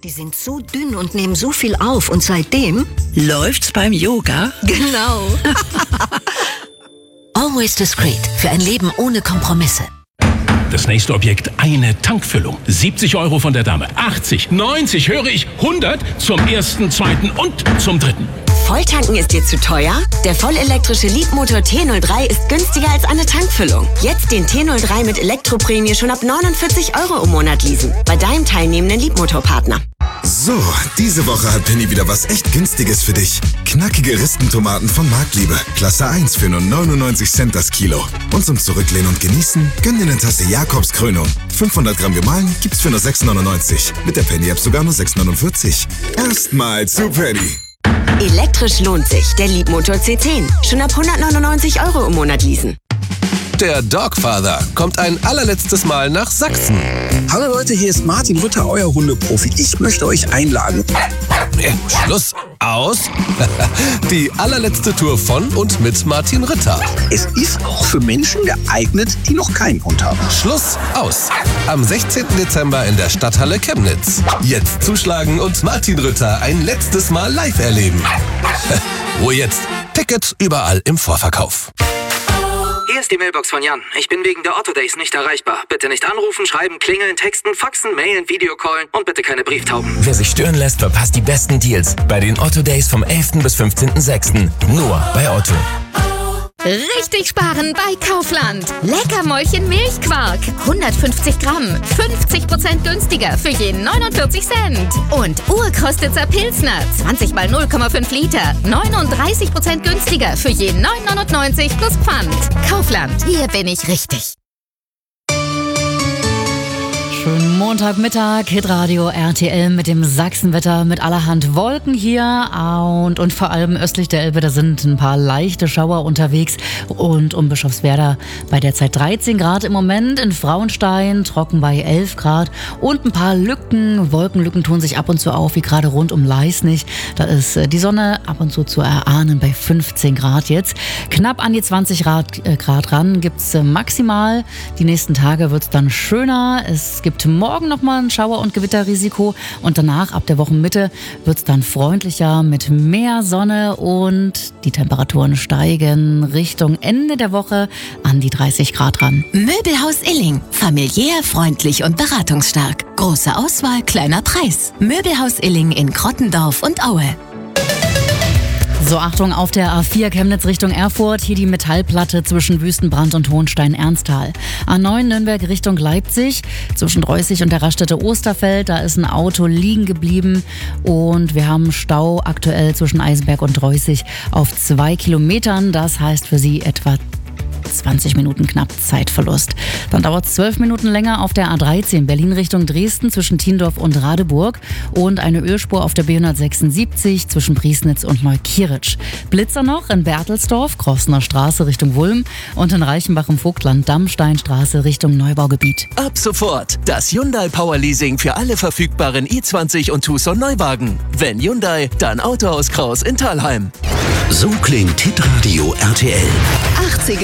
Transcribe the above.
Die sind so dünn und nehmen so viel auf und seitdem läuft's beim Yoga. Genau. Always Discreet für ein Leben ohne Kompromisse. Das nächste Objekt, eine Tankfüllung. 70 € von der Dame, 80, 90, höre ich, 100 zum ersten, zweiten und zum dritten. Volltanken ist dir zu teuer? Der vollelektrische Leapmotor T03 ist günstiger als eine Tankfüllung. Jetzt den T03 mit Elektroprämie schon ab 49 € im Monat leasen. Bei deinem teilnehmenden Leapmotor-Partner. So, diese Woche hat Penny wieder was echt Günstiges für dich. Knackige Ristentomaten von Marktliebe. Klasse 1 für nur 99 Cent das Kilo. Und zum Zurücklehnen und Genießen, gönn dir eine Tasse Jakobs Krönung. 500 Gramm gemahlen gibt's für nur 6,99. Mit der Penny-App sogar nur 6,49. Erstmal zu Penny. Elektrisch lohnt sich. Der Leapmotor C10. Schon ab 199 € im Monat leasen. Der Dogfather kommt ein allerletztes Mal nach Sachsen. Hallo Leute, hier ist Martin Rütter, euer Hundeprofi. Ich möchte euch einladen. Schluss, aus. Die allerletzte Tour von und mit Martin Rütter. Es ist auch für Menschen geeignet, die noch keinen Hund haben. Schluss, aus. Am 16. Dezember in der Stadthalle Chemnitz. Jetzt zuschlagen und Martin Rütter ein letztes Mal live erleben. Wo jetzt? Tickets überall im Vorverkauf. Hier ist die Mailbox von Jan. Ich bin wegen der Otto Days nicht erreichbar. Bitte nicht anrufen, schreiben, klingeln, texten, faxen, mailen, Videocallen und bitte keine Brieftauben. Wer sich stören lässt, verpasst die besten Deals bei den Otto Days vom 11. bis 15.06. Nur bei Otto. Richtig sparen bei Kaufland. Leckermäulchen Milchquark. 150 Gramm. 50% günstiger für je 49 Cent. Und Urkostitzer Pilsner. 20 mal 0,5 Liter. 39% günstiger für je 9,99 plus Pfand. Kaufland. Hier bin ich richtig. Schönen Montagmittag, Hitradio RTL mit dem Sachsenwetter, mit allerhand Wolken hier und vor allem östlich der Elbe, da sind ein paar leichte Schauer unterwegs und um Bischofswerda bei derzeit 13 Grad im Moment, in Frauenstein trocken bei 11 Grad und ein paar Wolkenlücken tun sich ab und zu auf, wie gerade rund um Leisnig. Da ist die Sonne ab und zu erahnen bei 15 Grad jetzt. Knapp an die 20 Grad ran gibt's maximal. Die nächsten Tage wird's dann schöner. Es gibt morgen nochmal ein Schauer- und Gewitterrisiko und danach, ab der Wochenmitte, wird es dann freundlicher mit mehr Sonne und die Temperaturen steigen Richtung Ende der Woche an die 30 Grad ran. Möbelhaus Illing. Familiär, freundlich und beratungsstark. Große Auswahl, kleiner Preis. Möbelhaus Illing in Krottendorf und Aue. So, Achtung, auf der A4 Chemnitz Richtung Erfurt, hier die Metallplatte zwischen Wüstenbrand und Hohenstein-Ernsthal. A9 Nürnberg Richtung Leipzig, zwischen Dreußig und der Raststätte Osterfeld, da ist ein Auto liegen geblieben und wir haben Stau aktuell zwischen Eisenberg und Dreußig auf 2 Kilometern. Das heißt für Sie etwa 20 Minuten knapp Zeitverlust. Dann dauert es 12 Minuten länger auf der A13 Berlin Richtung Dresden zwischen Tiendorf und Radeburg und eine Ölspur auf der B176 zwischen Priesnitz und Neukirch. Blitzer noch in Bertelsdorf, Krossener Straße Richtung Wulm und in Reichenbach im Vogtland Dammsteinstraße Richtung Neubaugebiet. Ab sofort das Hyundai Power Leasing für alle verfügbaren i20 und Tucson Neuwagen. Wenn Hyundai, dann Autohaus Kraus in Thalheim. So klingt Hitradio RTL. 80er